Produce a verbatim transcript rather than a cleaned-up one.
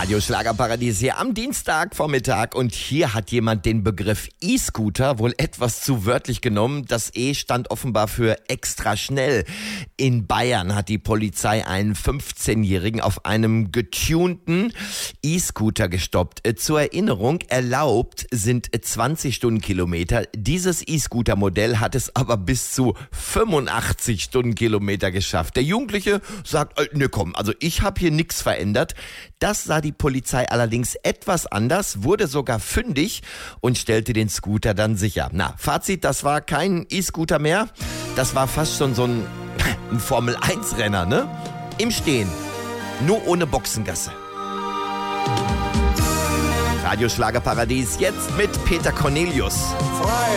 Radio Schlagerparadies hier am Dienstagvormittag und hier hat jemand den Begriff E-Scooter wohl etwas zu wörtlich genommen. Das E stand offenbar für extra schnell. In Bayern hat die Polizei einen fünfzehnjährigen auf einem getunten E-Scooter gestoppt. Zur Erinnerung, erlaubt sind zwanzig Stundenkilometer. Dieses E-Scooter-Modell hat es aber bis zu fünfundachtzig Stundenkilometer geschafft. Der Jugendliche sagt, äh, ne komm, also ich habe hier nichts verändert. Das sah die Polizei allerdings etwas anders, wurde sogar fündig und stellte den Scooter dann sicher. Na, Fazit, das war kein E-Scooter mehr. Das war fast schon so ein, ein Formel eins Renner, ne? Im Stehen. Nur ohne Boxengasse. Radio Schlagerparadies jetzt mit Peter Cornelius. Frei